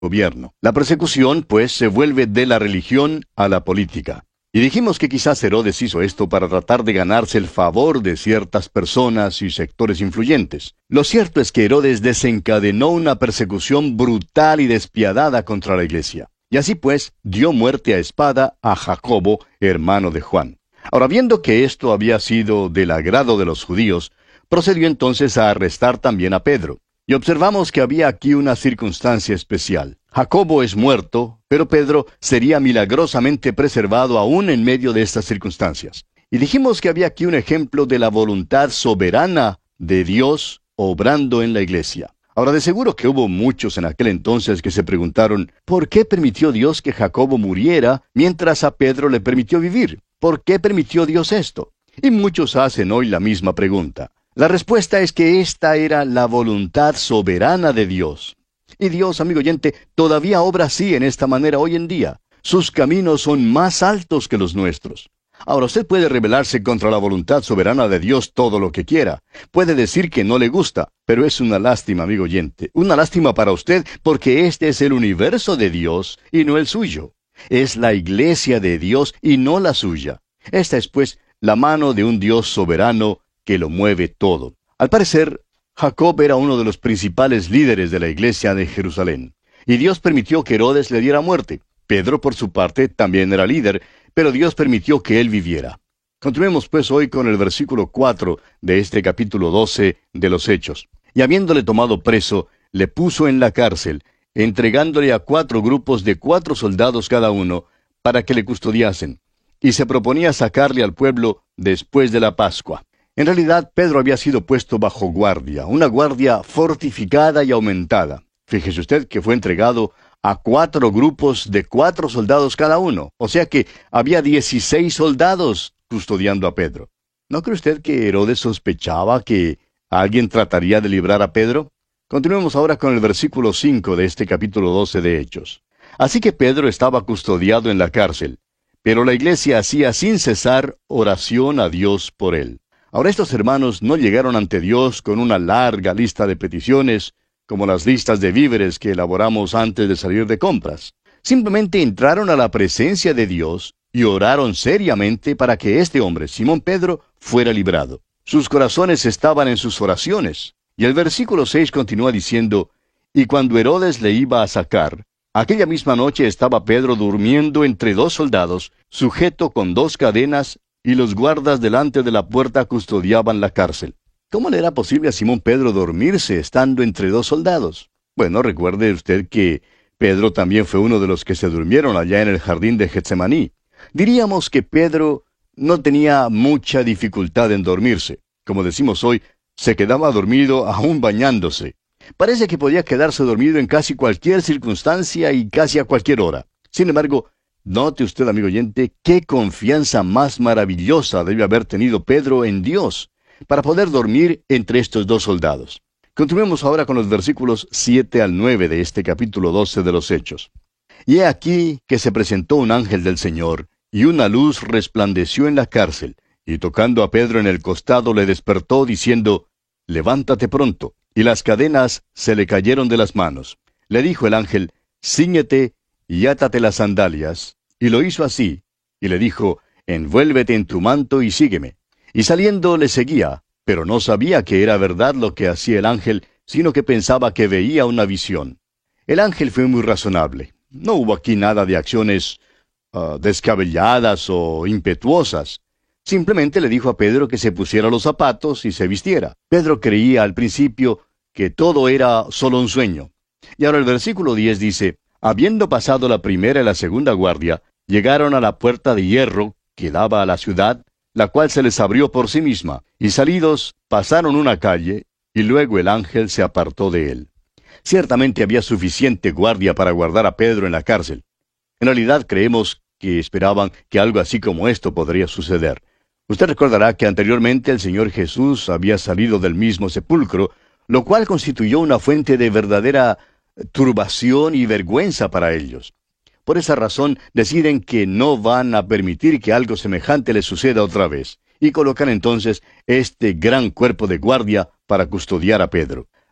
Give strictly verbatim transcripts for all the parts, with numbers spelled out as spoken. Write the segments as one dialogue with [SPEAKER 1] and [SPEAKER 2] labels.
[SPEAKER 1] gobierno. La persecución, pues, se vuelve de la religión a la política. Y dijimos que quizás Herodes hizo esto para tratar de ganarse el favor de ciertas personas y sectores influyentes. Lo cierto es que Herodes desencadenó una persecución brutal y despiadada contra la iglesia. Y así pues, dio muerte a espada a Jacobo, hermano de Juan. Ahora, viendo que esto había sido del agrado de los judíos, procedió entonces a arrestar también a Pedro. Y observamos que había aquí una circunstancia especial. Jacobo es muerto, pero Pedro sería milagrosamente preservado aún en medio de estas circunstancias. Y dijimos que había aquí un ejemplo de la voluntad soberana de Dios obrando en la iglesia. Ahora, de seguro que hubo muchos en aquel entonces que se preguntaron, ¿por qué permitió Dios que Jacobo muriera mientras a Pedro le permitió vivir? ¿Por qué permitió Dios esto? Y muchos hacen hoy la misma pregunta. La respuesta es que esta era la voluntad soberana de Dios. Y Dios, amigo oyente, todavía obra así en esta manera hoy en día. Sus caminos son más altos que los nuestros. Ahora, usted puede rebelarse contra la voluntad soberana de Dios todo lo que quiera. Puede decir que no le gusta, pero es una lástima, amigo oyente. Una lástima para usted porque este es el universo de Dios y no el suyo. Es la iglesia de Dios y no la suya. Esta es, pues, la mano de un Dios soberano que lo mueve todo. Al parecer, Jacob era uno de los principales líderes de la iglesia de Jerusalén. Y Dios permitió que Herodes le diera muerte. Pedro, por su parte, también era líder, pero Dios permitió que él viviera. Continuemos pues hoy con el versículo cuatro de este capítulo doce de los Hechos. Y habiéndole tomado preso, le puso en la cárcel, entregándole a cuatro grupos de cuatro soldados cada uno, para que le custodiasen. Y se proponía sacarle al pueblo después de la Pascua. En realidad, Pedro había sido puesto bajo guardia, una guardia fortificada y aumentada. Fíjese usted que fue entregado a cuatro grupos de cuatro soldados cada uno. O sea que había dieciséis soldados custodiando a Pedro. ¿No cree usted que Herodes sospechaba que alguien trataría de librar a Pedro? Continuemos ahora con el versículo cinco de este capítulo doce de Hechos. Así que Pedro estaba custodiado en la cárcel, pero la iglesia hacía sin cesar oración a Dios por él. Ahora estos hermanos no llegaron ante Dios con una larga lista de peticiones, como las listas de víveres que elaboramos antes de salir de compras. Simplemente entraron a la presencia de Dios y oraron seriamente para que este hombre, Simón Pedro, fuera librado. Sus corazones estaban en sus oraciones. Y el versículo seis continúa diciendo, y cuando Herodes le iba a sacar, aquella misma noche estaba Pedro durmiendo entre dos soldados, sujeto con dos cadenas, y los guardas delante de la puerta custodiaban la cárcel. ¿Cómo le era posible a Simón Pedro dormirse estando entre dos soldados? Bueno, recuerde usted que Pedro también fue uno de los que se durmieron allá en el jardín de Getsemaní. Diríamos que Pedro no tenía mucha dificultad en dormirse. Como decimos hoy, se quedaba dormido aún bañándose. Parece que podía quedarse dormido en casi cualquier circunstancia y casi a cualquier hora. Sin embargo, note usted, amigo oyente, qué confianza más maravillosa debe haber tenido Pedro en Dios para poder dormir entre estos dos soldados. Continuemos ahora con los versículos siete al nueve de este capítulo doce de los Hechos. Y he aquí que se presentó un ángel del Señor, y una luz resplandeció en la cárcel, y tocando a Pedro en el costado le despertó, diciendo, levántate pronto. Y las cadenas se le cayeron de las manos. Le dijo el ángel, cíñete y átate las sandalias. Y lo hizo así. Y le dijo, envuélvete en tu manto y sígueme. Y saliendo le seguía, pero no sabía que era verdad lo que hacía el ángel, sino que pensaba que veía una visión. El ángel fue muy razonable. No hubo aquí nada de acciones uh, descabelladas o impetuosas. Simplemente le dijo a Pedro que se pusiera los zapatos y se vistiera. Pedro creía al principio que todo era solo un sueño. Y ahora el versículo diez dice, habiendo pasado la primera y la segunda guardia, llegaron a la puerta de hierro que daba a la ciudad, la cual se les abrió por sí misma, y salidos pasaron una calle, y luego el ángel se apartó de él. Ciertamente había suficiente guardia para guardar a Pedro en la cárcel. En realidad creemos que esperaban que algo así como esto podría suceder. Usted recordará que anteriormente el Señor Jesús había salido del mismo sepulcro, lo cual constituyó una fuente de verdadera turbación y vergüenza para ellos. Por esa razón deciden que no van a permitir que algo semejante les suceda otra vez, y colocan entonces este gran cuerpo de guardia para custodiar a Pedro.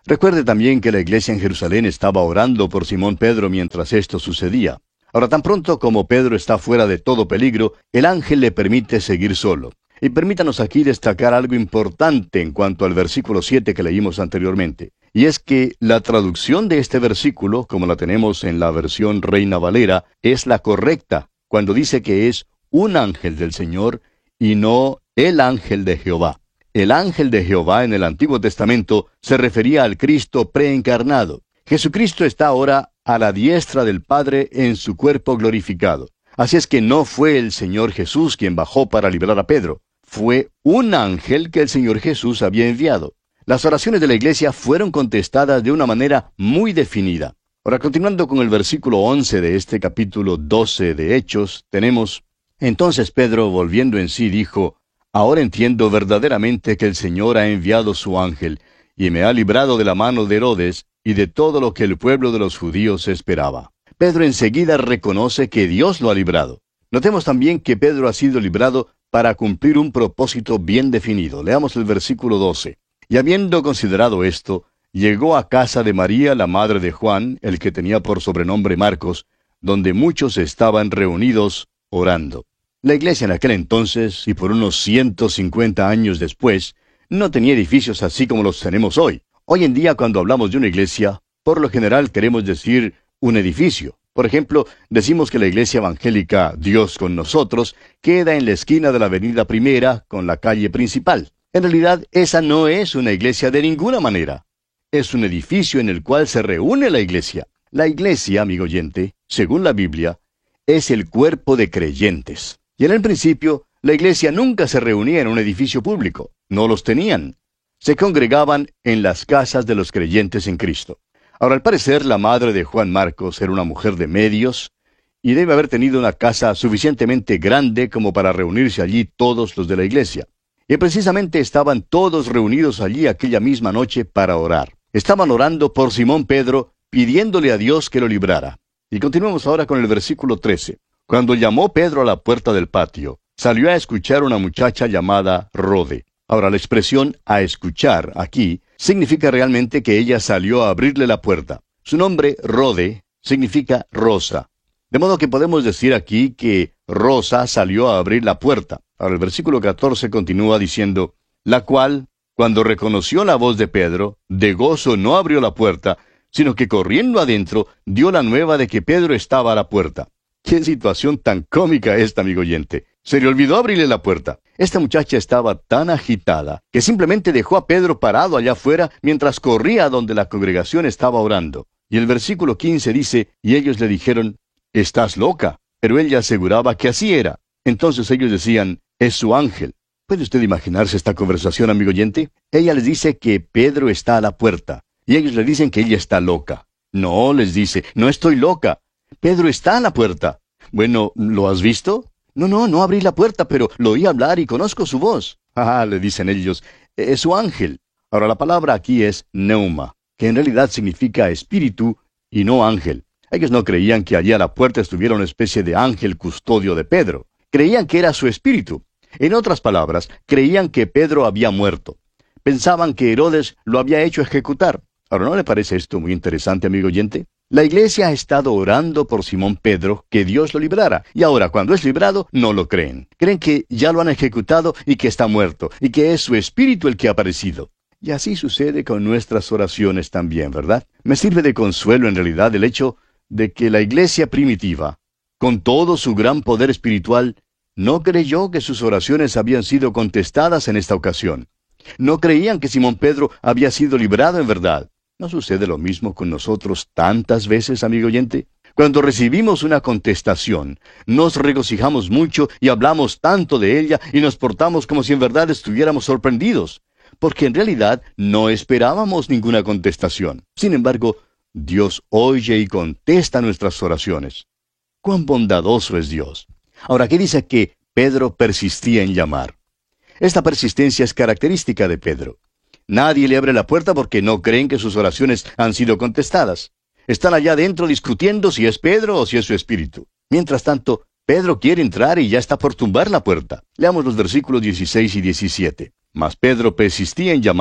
[SPEAKER 1] Recuerde también que la iglesia en Jerusalén estaba orando por Simón Pedro mientras esto sucedía. Ahora, tan pronto como Pedro está fuera de todo peligro, el ángel le permite seguir solo. Y permítanos aquí destacar algo importante en cuanto al versículo siete que leímos anteriormente. Y es que la traducción de este versículo, como la tenemos en la versión Reina Valera, es la correcta, cuando dice que es un ángel del Señor y no el ángel de Jehová. El ángel de Jehová en el Antiguo Testamento se refería al Cristo preencarnado. Jesucristo está ahora a la diestra del Padre en su cuerpo glorificado. Así es que no fue el Señor Jesús quien bajó para librar a Pedro. Fue un ángel que el Señor Jesús había enviado. Las oraciones de la iglesia fueron contestadas de una manera muy definida. Ahora, continuando con el versículo once de este capítulo doce de Hechos, tenemos: Entonces Pedro, volviendo en sí, dijo: Ahora entiendo verdaderamente que el Señor ha enviado su ángel, y me ha librado de la mano de Herodes, y de todo lo que el pueblo de los judíos esperaba. Pedro enseguida reconoce que Dios lo ha librado. Notemos también que Pedro ha sido librado para cumplir un propósito bien definido. Leamos el versículo doce. Y habiendo considerado esto, llegó a casa de María, la madre de Juan, el que tenía por sobrenombre Marcos, donde muchos estaban reunidos orando. La iglesia en aquel entonces, y por unos ciento cincuenta años después, no tenía edificios así como los tenemos hoy. Hoy en día, cuando hablamos de una iglesia, por lo general queremos decir un edificio. Por ejemplo, decimos que la iglesia evangélica Dios con Nosotros queda en la esquina de la avenida Primera con la calle principal. En realidad, esa no es una iglesia de ninguna manera. Es un edificio en el cual se reúne la iglesia. La iglesia, amigo oyente, según la Biblia, es el cuerpo de creyentes. Y en el principio, la iglesia nunca se reunía en un edificio público. No los tenían. Se congregaban en las casas de los creyentes en Cristo. Ahora, al parecer, la madre de Juan Marcos era una mujer de medios, y debe haber tenido una casa suficientemente grande como para reunirse allí todos los de la iglesia. Y precisamente estaban todos reunidos allí aquella misma noche para orar. Estaban orando por Simón Pedro, pidiéndole a Dios que lo librara. Y continuamos ahora con el versículo trece. Cuando llamó Pedro a la puerta del patio, salió a escuchar una muchacha llamada Rode. Ahora, la expresión a escuchar aquí significa realmente que ella salió a abrirle la puerta. Su nombre, Rode, significa rosa. De modo que podemos decir aquí que Rosa salió a abrir la puerta. Ahora el versículo catorce continúa diciendo: la cual, cuando reconoció la voz de Pedro, de gozo no abrió la puerta, sino que corriendo adentro, dio la nueva de que Pedro estaba a la puerta. ¡Qué situación tan cómica esta, amigo oyente! Se le olvidó abrirle la puerta. Esta muchacha estaba tan agitada que simplemente dejó a Pedro parado allá afuera mientras corría a donde la congregación estaba orando. Y el versículo quince dice: y ellos le dijeron: «Estás loca». Pero ella aseguraba que así era. Entonces ellos decían: «Es su ángel». ¿Puede usted imaginarse esta conversación, amigo oyente? Ella les dice que Pedro está a la puerta, y ellos le dicen que ella está loca. No, les dice, no estoy loca. Pedro está a la puerta. Bueno, ¿lo has visto? No, no, no abrí la puerta, pero lo oí hablar y conozco su voz. Ah, le dicen ellos, es su ángel. Ahora, la palabra aquí es neuma, que en realidad significa espíritu y no ángel. Ellos no creían que allí a la puerta estuviera una especie de ángel custodio de Pedro. Creían que era su espíritu. En otras palabras, creían que Pedro había muerto. Pensaban que Herodes lo había hecho ejecutar. Ahora, ¿no le parece esto muy interesante, amigo oyente? La iglesia ha estado orando por Simón Pedro, que Dios lo librara. Y ahora, cuando es librado, no lo creen. Creen que ya lo han ejecutado y que está muerto, y que es su espíritu el que ha aparecido. Y así sucede con nuestras oraciones también, ¿verdad? Me sirve de consuelo en realidad el hecho de que la iglesia primitiva, con todo su gran poder espiritual, no creyó que sus oraciones habían sido contestadas en esta ocasión. No creían que Simón Pedro había sido librado en verdad. ¿No sucede lo mismo con nosotros tantas veces, amigo oyente? Cuando recibimos una contestación, nos regocijamos mucho y hablamos tanto de ella y nos portamos como si en verdad estuviéramos sorprendidos, porque en realidad no esperábamos ninguna contestación. Sin embargo, Dios oye y contesta nuestras oraciones. ¡Cuán bondadoso es Dios! Ahora, ¿qué dice que Pedro persistía en llamar? Esta persistencia es característica de Pedro. Nadie le abre la puerta porque no creen que sus oraciones han sido contestadas. Están allá adentro discutiendo si es Pedro o si es su espíritu. Mientras tanto, Pedro quiere entrar y ya está por tumbar la puerta. Leamos los versículos dieciséis y diecisiete. Mas Pedro persistía en llamar,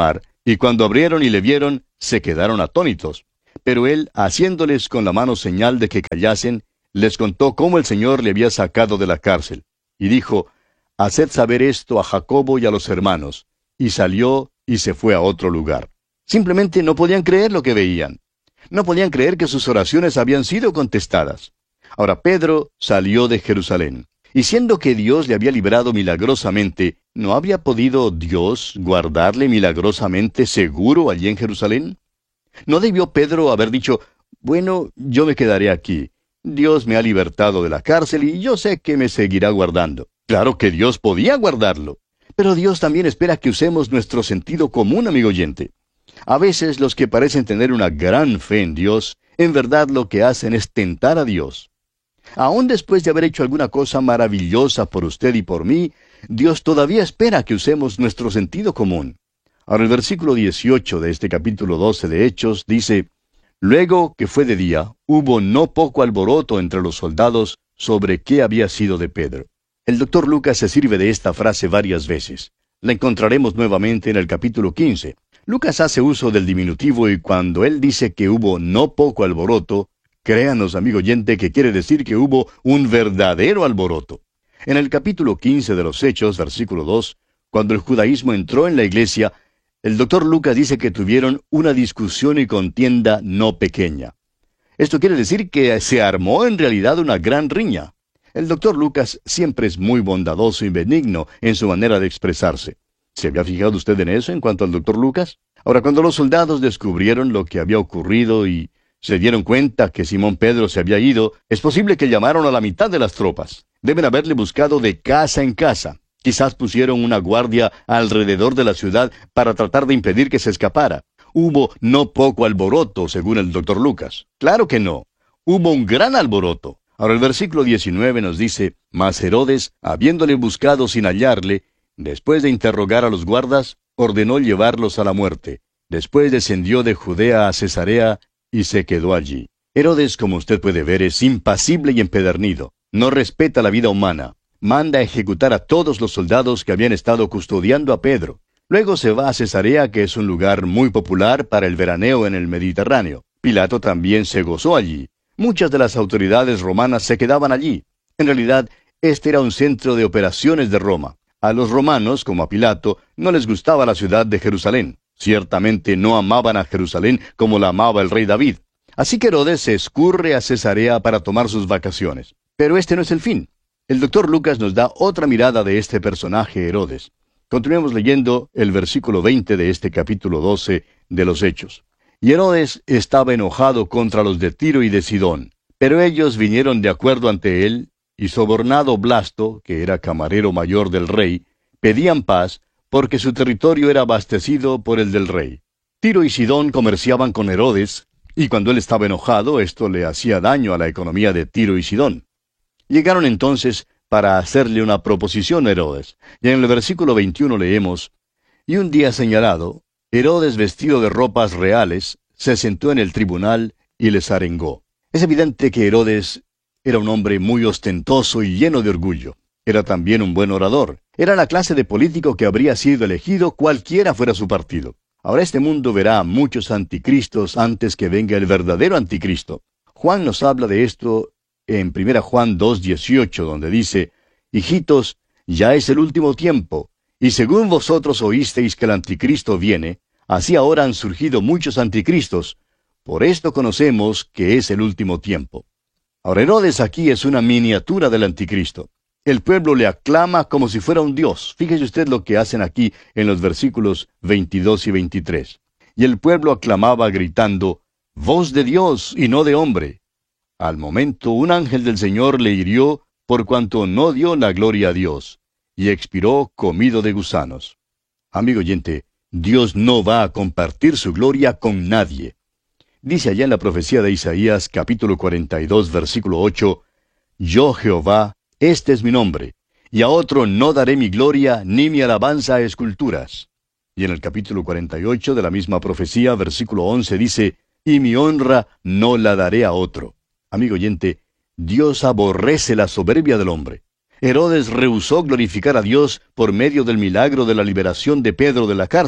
[SPEAKER 1] Y cuando abrieron y le vieron, se quedaron atónitos. Pero él, haciéndoles con la mano señal de que callasen, les contó cómo el Señor le había sacado de la cárcel. Y dijo, haced saber esto a Jacobo y a los hermanos. Y salió y se fue a otro lugar. Simplemente no podían creer lo que veían. No podían creer que sus oraciones habían sido contestadas. Ahora Pedro salió de Jerusalén. Y siendo que Dios le había librado milagrosamente, ¿no había podido Dios guardarle milagrosamente seguro allí en Jerusalén? ¿No debió Pedro haber dicho, bueno, yo me quedaré aquí? Dios me ha libertado de la cárcel y yo sé que me seguirá guardando. Claro que Dios podía guardarlo. Pero Dios también espera que usemos nuestro sentido común, amigo oyente. A veces los que parecen tener una gran fe en Dios, en verdad lo que hacen es tentar a Dios. Aún después de haber hecho alguna cosa maravillosa por usted y por mí, Dios todavía espera que usemos nuestro sentido común. Ahora el versículo dieciocho de este capítulo doce de Hechos dice, luego que fue de día, hubo no poco alboroto entre los soldados sobre qué había sido de Pedro. El doctor Lucas se sirve de esta frase varias veces. La encontraremos nuevamente en el capítulo quince. Lucas hace uso del diminutivo y cuando él dice que hubo no poco alboroto, créanos, amigo oyente, que quiere decir que hubo un verdadero alboroto. En el capítulo quince de los Hechos, versículo dos, cuando el judaísmo entró en la iglesia, el doctor Lucas dice que tuvieron una discusión y contienda no pequeña. Esto quiere decir que se armó en realidad una gran riña. El doctor Lucas siempre es muy bondadoso y benigno en su manera de expresarse. ¿Se había fijado usted en eso en cuanto al doctor Lucas? Ahora, cuando los soldados descubrieron lo que había ocurrido y se dieron cuenta que Simón Pedro se había ido, es posible que llamaron a la mitad de las tropas. Deben haberle buscado de casa en casa. Quizás pusieron una guardia alrededor de la ciudad para tratar de impedir que se escapara. Hubo no poco alboroto, según el doctor Lucas. Claro que no. Hubo un gran alboroto. Ahora el versículo diecinueve nos dice, mas Herodes, habiéndole buscado sin hallarle, después de interrogar a los guardas, ordenó llevarlos a la muerte. Después descendió de Judea a Cesarea y se quedó allí. Herodes, como usted puede ver, es impasible y empedernido. No respeta la vida humana. Manda a ejecutar a todos los soldados que habían estado custodiando a Pedro. Luego se va a Cesarea, que es un lugar muy popular para el veraneo en el Mediterráneo. Pilato también se gozó allí. Muchas de las autoridades romanas se quedaban allí. En realidad, este era un centro de operaciones de Roma. A los romanos, como a Pilato, no les gustaba la ciudad de Jerusalén. Ciertamente no amaban a Jerusalén como la amaba el rey David. Así que Herodes se escurre a Cesarea para tomar sus vacaciones. Pero este no es el fin. El doctor Lucas nos da otra mirada de este personaje Herodes. Continuemos leyendo el versículo veinte de este capítulo doce de los Hechos. Y Herodes estaba enojado contra los de Tiro y de Sidón, pero ellos vinieron de acuerdo ante él, y sobornado Blasto, que era camarero mayor del rey, pedían paz, porque su territorio era abastecido por el del rey. Tiro y Sidón comerciaban con Herodes, y cuando él estaba enojado, esto le hacía daño a la economía de Tiro y Sidón. Llegaron entonces para hacerle una proposición a Herodes, y en el versículo veintiuno leemos, y un día señalado, Herodes, vestido de ropas reales, se sentó en el tribunal y les arengó. Es evidente que Herodes era un hombre muy ostentoso y lleno de orgullo. Era también un buen orador. Era la clase de político que habría sido elegido cualquiera fuera su partido. Ahora este mundo verá a muchos anticristos antes que venga el verdadero anticristo. Juan nos habla de esto en primera Juan dos dieciocho, donde dice, hijitos, ya es el último tiempo, y según vosotros oísteis que el anticristo viene, así ahora han surgido muchos anticristos. Por esto conocemos que es el último tiempo. Ahora Herodes aquí es una miniatura del anticristo. El pueblo le aclama como si fuera un dios. Fíjese usted lo que hacen aquí en los versículos veintidós y veintitrés. Y el pueblo aclamaba gritando, voz de Dios y no de hombre. Al momento un ángel del Señor le hirió por cuanto no dio la gloria a Dios, y expiró comido de gusanos. Amigo oyente, Dios no va a compartir su gloria con nadie. Dice allá en la profecía de Isaías, capítulo cuarenta y dos, versículo ocho, yo Jehová, este es mi nombre, y a otro no daré mi gloria ni mi alabanza a esculturas. Y en el capítulo cuarenta y ocho de la misma profecía, versículo once, dice, y mi honra no la daré a otro. Amigo oyente, Dios aborrece la soberbia del hombre. Herodes rehusó glorificar a Dios por medio del milagro de la liberación de Pedro de la cárcel.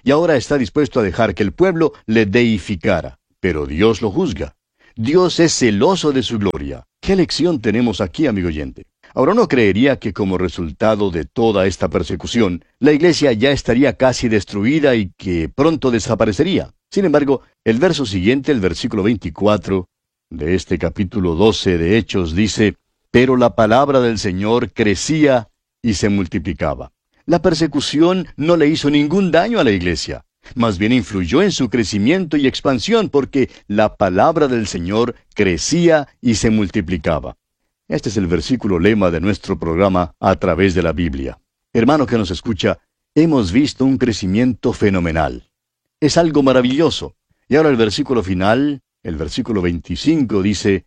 [SPEAKER 1] y ahora está dispuesto a dejar que el pueblo le deificara. Pero Dios lo juzga. Dios es celoso de su gloria. ¿Qué lección tenemos aquí, amigo oyente? Ahora uno creería que como resultado de toda esta persecución, la iglesia ya estaría casi destruida y que pronto desaparecería. Sin embargo, el verso siguiente, el versículo veinticuatro de este capítulo doce de Hechos, dice: «Pero la palabra del Señor crecía y se multiplicaba». La persecución no le hizo ningún daño a la iglesia. Más bien influyó en su crecimiento y expansión porque la palabra del Señor crecía y se multiplicaba. Este es el versículo lema de nuestro programa A Través de la Biblia. Hermano que nos escucha, hemos visto un crecimiento fenomenal. Es algo maravilloso. Y ahora el versículo final, el versículo veinticinco, dice: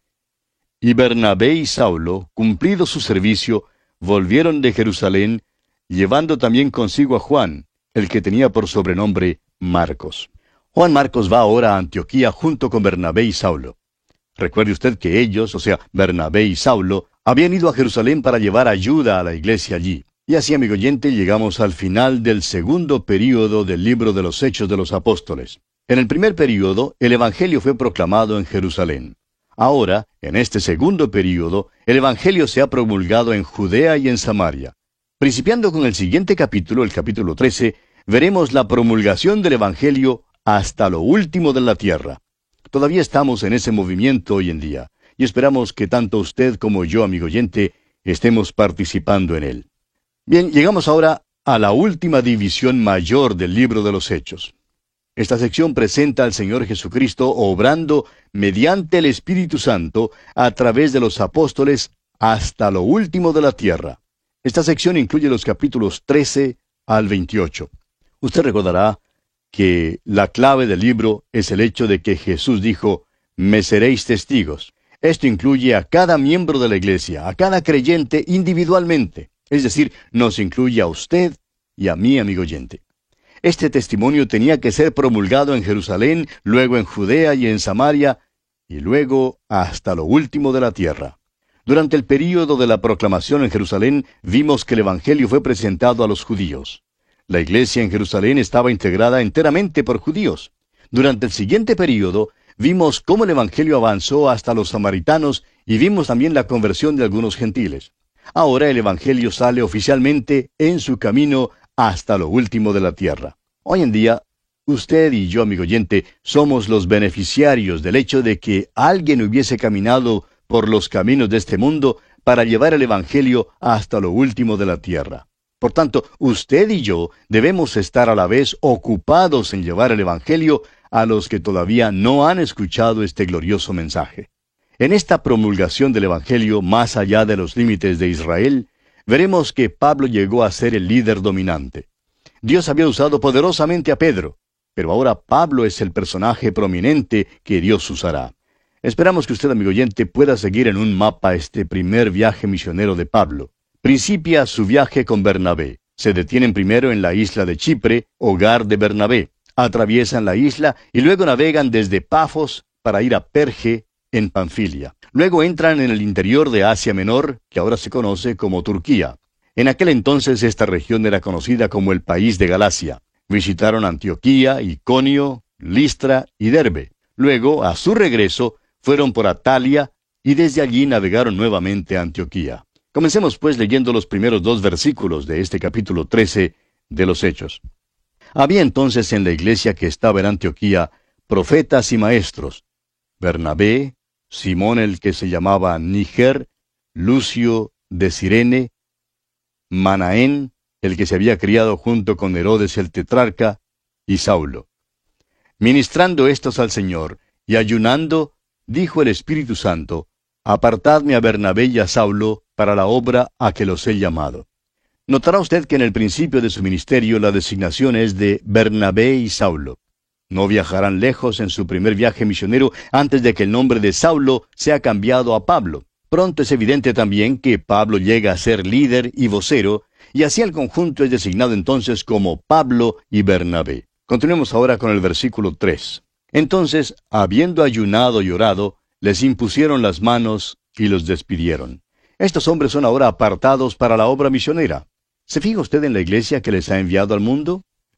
[SPEAKER 1] «Y Bernabé y Saulo, cumplido su servicio, volvieron de Jerusalén, llevando también consigo a Juan, el que tenía por sobrenombre Marcos». Juan Marcos va ahora a Antioquía junto con Bernabé y Saulo. Recuerde usted que ellos, o sea, Bernabé y Saulo, habían ido a Jerusalén para llevar ayuda a la iglesia allí. Y así, amigo oyente, llegamos al final del segundo período del libro de los Hechos de los Apóstoles. En el primer período, el Evangelio fue proclamado en Jerusalén. Ahora, en este segundo período, el Evangelio se ha promulgado en Judea y en Samaria. Principiando con el siguiente capítulo, el capítulo trece, veremos la promulgación del Evangelio hasta lo último de la tierra. Todavía estamos en ese movimiento hoy en día, y esperamos que tanto usted como yo, amigo oyente, estemos participando en él. Bien, llegamos ahora a la última división mayor del libro de los Hechos. Esta sección presenta al Señor Jesucristo obrando mediante el Espíritu Santo a través de los apóstoles hasta lo último de la tierra. Esta sección incluye los capítulos trece al veintiocho. Usted recordará que la clave del libro es el hecho de que Jesús dijo: «Me seréis testigos». Esto incluye a cada miembro de la iglesia, a cada creyente individualmente. Es decir, nos incluye a usted y a mí, amigo oyente. Este testimonio tenía que ser promulgado en Jerusalén, luego en Judea y en Samaria, y luego hasta lo último de la tierra. Durante el período de la proclamación en Jerusalén, vimos que el Evangelio fue presentado a los judíos. La iglesia en Jerusalén estaba integrada enteramente por judíos. Durante el siguiente período, vimos cómo el Evangelio avanzó hasta los samaritanos y vimos también la conversión de algunos gentiles. Ahora el Evangelio sale oficialmente en su camino hasta lo último de la tierra. Hoy en día, usted y yo, amigo oyente, somos los beneficiarios del hecho de que alguien hubiese caminado por los caminos de este mundo para llevar el Evangelio hasta lo último de la tierra. Por tanto, usted y yo debemos estar a la vez ocupados en llevar el Evangelio a los que todavía no han escuchado este glorioso mensaje. En esta promulgación del Evangelio más allá de los límites de Israel, veremos que Pablo llegó a ser el líder dominante. Dios había usado poderosamente a Pedro, pero ahora Pablo es el personaje prominente que Dios usará. Esperamos que usted, amigo oyente, pueda seguir en un mapa este primer viaje misionero de Pablo. Principia su viaje con Bernabé. Se detienen primero en la isla de Chipre, hogar de Bernabé. Atraviesan la isla y luego navegan desde Pafos para ir a Perge, en Panfilia. Luego entran en el interior de Asia Menor, que ahora se conoce como Turquía. En aquel entonces esta región era conocida como el país de Galacia. Visitaron Antioquía, Iconio, Listra y Derbe. Luego, a su regreso, fueron por Atalia y desde allí navegaron nuevamente a Antioquía. Comencemos pues leyendo los primeros dos versículos de este capítulo trece de los Hechos. Había entonces en la iglesia que estaba en Antioquía profetas y maestros: Bernabé, Simón el que se llamaba Níger, Lucio de Cirene, Manaén, el que se había criado junto con Herodes el tetrarca, y Saulo. Ministrando estos al Señor y ayunando, dijo el Espíritu Santo: «Apartadme a Bernabé y a Saulo para la obra a que los he llamado». Notará usted que en el principio de su ministerio la designación es de Bernabé y Saulo. No viajarán lejos en su primer viaje misionero antes de que el nombre de Saulo sea cambiado a Pablo. Pronto es evidente también que Pablo llega a ser líder y vocero, y así el conjunto es designado entonces como Pablo y Bernabé. Continuemos ahora con el versículo tres. Entonces, habiendo ayunado y orado, les impusieron las manos y los despidieron. Estos hombres son ahora apartados para la obra misionera. ¿Se fija usted en la iglesia que les ha enviado al mundo?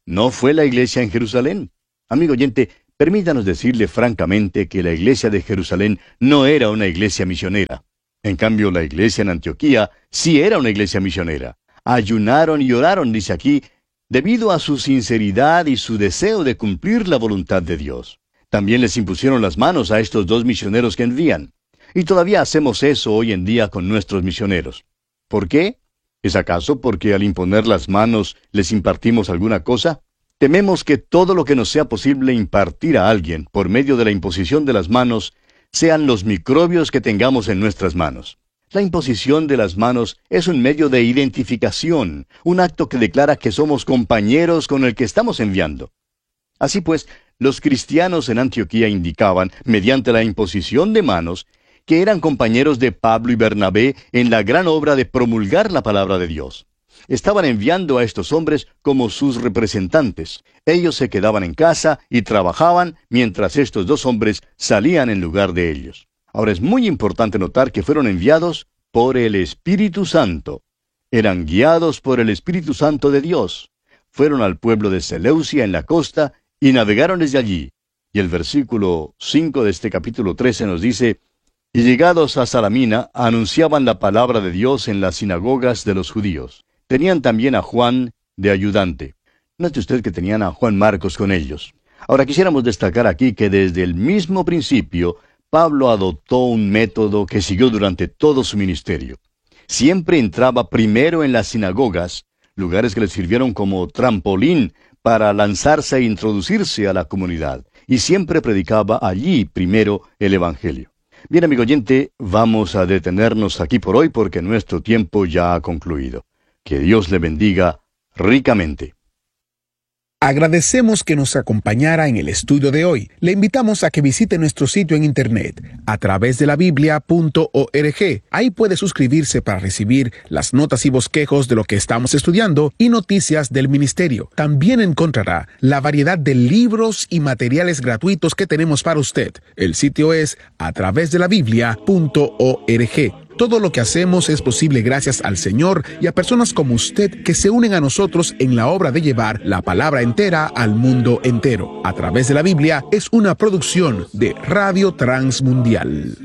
[SPEAKER 1] no fue la iglesia en Jerusalén. Amigo oyente, permítanos decirle francamente que la iglesia de Jerusalén no era una iglesia misionera. En cambio, la iglesia en Antioquía sí era una iglesia misionera. Ayunaron y oraron, dice aquí, debido a su sinceridad y su deseo de cumplir la voluntad de Dios. También les impusieron las manos a estos dos misioneros que envían. Y todavía hacemos eso hoy en día con nuestros misioneros. ¿Por qué? ¿Es acaso porque al imponer las manos les impartimos alguna cosa? Tememos que todo lo que nos sea posible impartir a alguien por medio de la imposición de las manos sean los microbios que tengamos en nuestras manos. La imposición de las manos es un medio de identificación, un acto que declara que somos compañeros con el que estamos enviando. Así pues, los cristianos en Antioquía indicaban, mediante la imposición de manos, que eran compañeros de Pablo y Bernabé en la gran obra de promulgar la palabra de Dios. Estaban enviando a estos hombres como sus representantes. Ellos se quedaban en casa y trabajaban mientras estos dos hombres salían en lugar de ellos. Ahora es muy importante notar que fueron enviados por el Espíritu Santo. Eran guiados por el Espíritu Santo de Dios. Fueron al pueblo de Seleucia en la costa y navegaron desde allí. Y el versículo cinco de este capítulo trece nos dice: y llegados a Salamina, anunciaban la palabra de Dios en las sinagogas de los judíos. Tenían también a Juan de ayudante. Note usted que tenían a Juan Marcos con ellos. Ahora quisiéramos destacar aquí que desde el mismo principio, Pablo adoptó un método que siguió durante todo su ministerio. Siempre entraba primero en las sinagogas, lugares que le sirvieron como trampolín para lanzarse e introducirse a la comunidad, y siempre predicaba allí primero el Evangelio. Bien, amigo oyente, vamos a detenernos aquí por hoy porque nuestro tiempo ya ha concluido. Que Dios le bendiga ricamente.
[SPEAKER 2] Agradecemos que nos acompañara en el estudio de hoy. Le invitamos a que visite nuestro sitio en internet a través de la biblia punto org. Ahí puede suscribirse para recibir las notas y bosquejos de lo que estamos estudiando y noticias del ministerio. También encontrará la variedad de libros y materiales gratuitos que tenemos para usted. El sitio es a través de la biblia punto org. Todo lo que hacemos es posible gracias al Señor y a personas como usted que se unen a nosotros en la obra de llevar la palabra entera al mundo entero. A través de la Biblia es una producción de Radio Transmundial.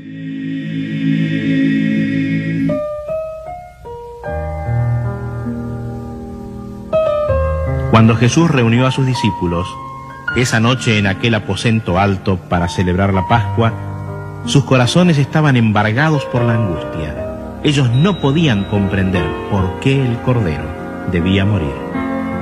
[SPEAKER 3] Cuando Jesús reunió a sus discípulos, esa noche en aquel aposento alto para celebrar la Pascua, sus corazones estaban embargados por la angustia. Ellos no podían comprender por qué el Cordero debía morir.